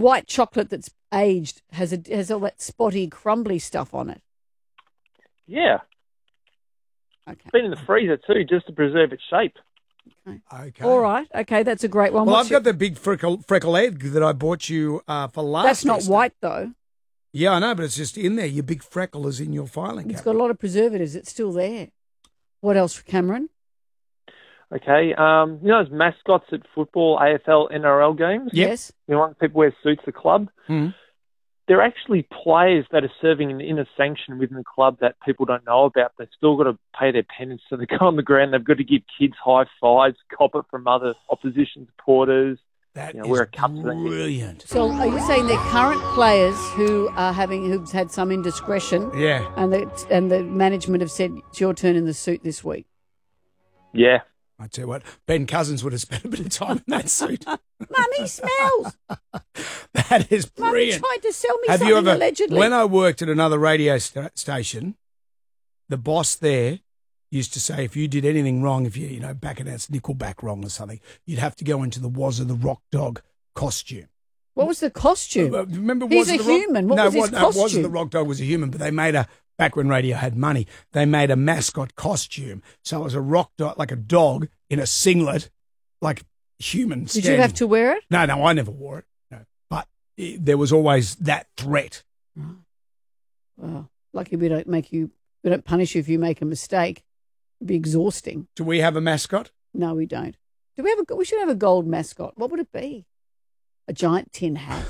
white chocolate that's aged has all that spotty, crumbly stuff on it. Yeah. Okay. It's been in the freezer too, just to preserve its shape. Okay. All right. Okay, that's a great one. Well, What's I've got the big freckle egg that I bought you for last. That's not Easter. white though. Yeah, I know, but it's just in there. Your big freckle is in your filing It's cabinet. got a lot of preservatives. It's still there. What else, Cameron? Okay. You know those mascots at football, AFL, NRL games? Yep. Yes. You know, when people wear suits for club? Mm. They're actually players that are serving an inner sanction within the club that people don't know about. They've still got to pay their penance, so they go on the ground. They've got to give kids high fives, cop it from other opposition supporters. That You know, is wear a cup to the head. brilliant. So are you saying they're current players who've had some indiscretion? Yeah. And the management have said it's your turn in the suit this week. Yeah. I tell you what, Ben Cousins would have spent a bit of time in that suit. Mummy smells. That is Mummy brilliant. tried to sell me Have something you ever, allegedly. when I worked at another radio station, the boss there used to say if you did anything wrong, if you back announced Nickelback wrong or something, you'd have to go into the Was of the Rock Dog costume. What was the costume? Remember, He's Was a of the Rock- human. What no, was his Was of costume? the Rock Dog was a human, but they made back when radio had money, they made a mascot costume. So it was a rock dog, like a dog in a singlet, like human. Did you have to wear it? No, I never wore it. No, but there was always that threat. Well, lucky we don't punish you if you make a mistake. It'd be exhausting. Do we have a mascot? No, we don't. We should have a gold mascot. What would it be? A giant tin hat.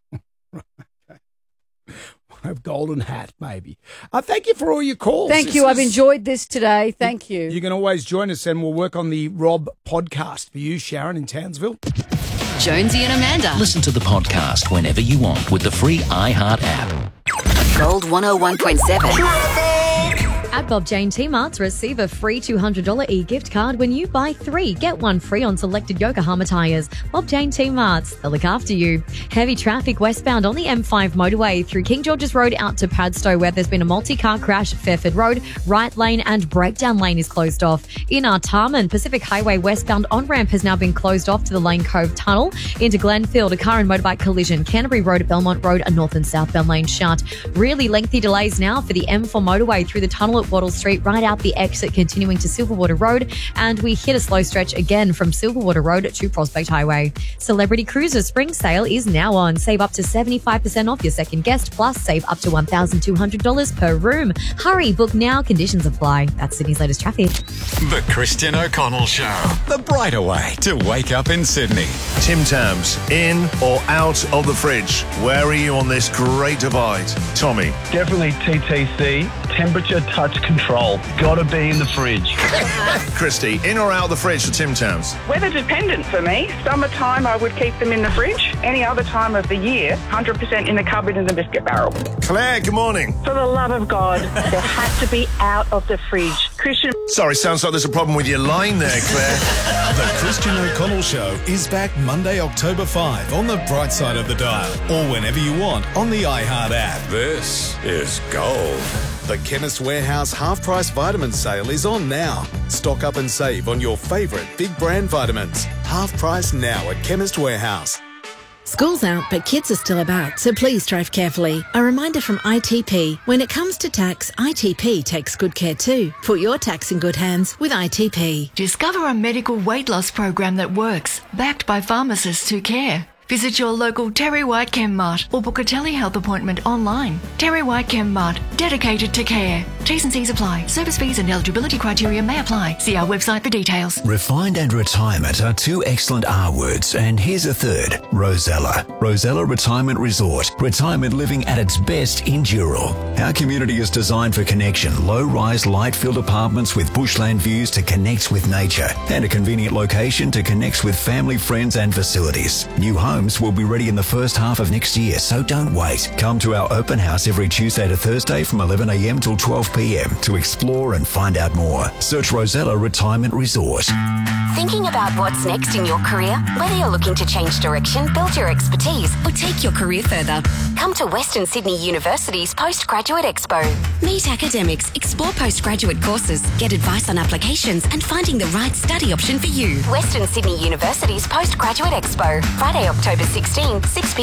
A golden hat, maybe. Thank you for all your calls. Thank you. I've enjoyed this today. Thank you. You can always join us and we'll work on the Rob podcast for you, Sharon, in Townsville. Jonesy and Amanda. Listen to the podcast whenever you want with the free iHeart app. Gold 101.7. At Bob Jane T-Marts, receive a free $200 e-gift card when you buy 3. Get 1 free on selected Yokohama tyres. Bob Jane T-Marts, they'll look after you. Heavy traffic westbound on the M5 motorway through King George's Road out to Padstow, where there's been a multi-car crash. Fairford Road, right lane and breakdown lane is closed off. In Artarmon, Pacific Highway westbound on-ramp has now been closed off to the Lane Cove Tunnel. Into Glenfield, a car and motorbike collision. Canterbury Road at Belmont Road, a north and southbound lane shut. Really lengthy delays now for the M4 motorway through the tunnel at Wattle Street, right out the exit, continuing to Silverwater Road, and we hit a slow stretch again from Silverwater Road to Prospect Highway. Celebrity Cruises spring sale is now on. Save up to 75% off your second guest, plus save up to $1,200 per room. Hurry, book now, conditions apply. That's Sydney's latest traffic. The Christian O'Connell Show. The brighter way to wake up in Sydney. Tim Tams, in or out of the fridge? Where are you on this great divide? Tommy. Definitely TTC, temperature touch control. Gotta be in the fridge. Christy, in or out of the fridge for Tim Tams? Weather dependent for me. Summertime, I would keep them in the fridge. Any other time of the year, 100% in the cupboard in the biscuit barrel. Claire, good morning. For the love of God, they have to be out of the fridge. Christian. Sorry, sounds like there's a problem with your line there, Claire. The Christian O'Connell Show is back Monday, October 5 on the bright side of the dial, or whenever you want on the iHeart app. This is gold. The Chemist Warehouse half-price vitamin sale is on now. Stock up and save on your favourite big brand vitamins. Half price now at Chemist Warehouse. School's out, but kids are still about, so please drive carefully. A reminder from ITP. When it comes to tax, ITP takes good care too. Put your tax in good hands with ITP. Discover a medical weight loss program that works, backed by pharmacists who care. Visit your local Terry White Chem Mart or book a telehealth appointment online. Terry White Chem Mart, dedicated to care. T's and C's apply. Service fees and eligibility criteria may apply. See our website for details. Refined and retirement are 2 excellent R words, and here's a third, Rosella. Rosella Retirement Resort. Retirement living at its best in Dural. Our community is designed for connection. Low-rise, light-filled apartments with bushland views to connect with nature, and a convenient location to connect with family, friends and facilities. New homes will be ready in the first half of next year, so don't wait. Come to our open house every Tuesday to Thursday from 11 a.m. till 12 p.m. to explore and find out more. Search Rosella Retirement Resort. Thinking about what's next in your career? Whether you're looking to change direction, build your expertise, or take your career further, come to Western Sydney University's Postgraduate Expo. Meet academics, explore postgraduate courses, get advice on applications, and finding the right study option for you. Western Sydney University's Postgraduate Expo, Friday, October 16, 6 p.m.